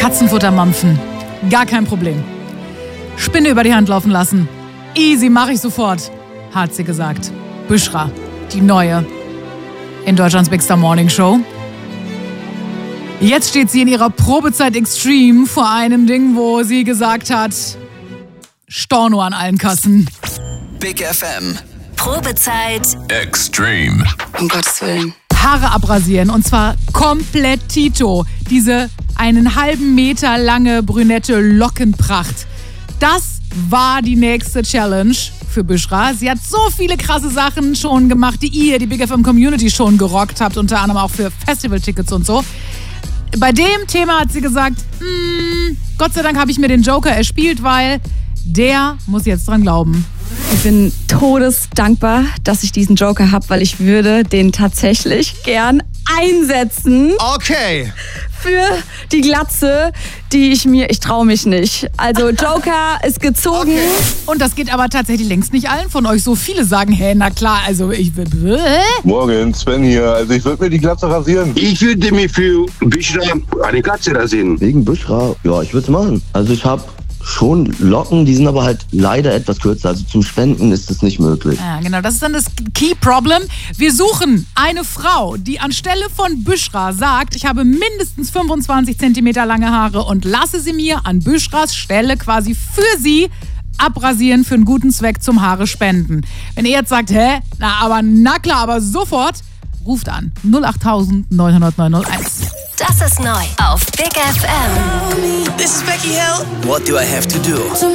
Katzenfutter mampfen. Gar kein Problem. Spinne über die Hand laufen lassen. Easy, mache ich sofort, hat sie gesagt. Büschra, die neue in Deutschlands Big Star Morning Show. Jetzt steht sie in ihrer Probezeit Extreme vor einem Ding, wo sie gesagt hat, Storno an allen Kassen. Big FM. Probezeit Extreme. Um Gottes Willen. Haare abrasieren und zwar komplett Tito. Diese 1,5 Meter lange brünette Lockenpracht. Das war die nächste Challenge für Büschra. Sie hat so viele krasse Sachen schon gemacht, die ihr, die Big FM Community, schon gerockt habt, unter anderem auch für Festivaltickets und so. Bei dem Thema hat sie gesagt, Gott sei Dank habe ich mir den Joker erspielt, weil der muss jetzt dran glauben. Ich bin todesdankbar, dass ich diesen Joker habe, weil ich würde den tatsächlich gern einsetzen. Okay. Für die Glatze, ich traue mich nicht. Also Joker ist gezogen. Okay. Und das geht aber tatsächlich längst nicht allen von euch. So viele sagen, hey, na klar, also ich will... Morgen, Sven hier. Also ich würde mir die Glatze rasieren. Ich würde mir für Büschra eine Glatze rasieren. Wegen Büschra? Ja, ich würde es machen. Also ich habe schon Locken, die sind aber halt leider etwas kürzer. Also zum Spenden ist das nicht möglich. Ja, genau, das ist dann das Key Problem. Wir suchen eine Frau, die anstelle von Büschra sagt, ich habe mindestens 25 Zentimeter lange Haare und lasse sie mir an Büschras Stelle quasi für sie abrasieren für einen guten Zweck zum Haare spenden. Wenn ihr jetzt sagt, na klar, aber sofort, ruft an 08000 900 901. Das ist neu auf Big FM. This is Becky Hill. What do I have to do?